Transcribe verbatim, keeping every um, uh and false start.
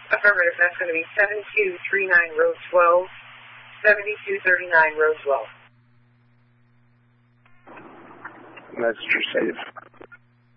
Affirmative. That's going to be seven two three nine row twelve, seventy-two thirty-nine row twelve. Messenger safe.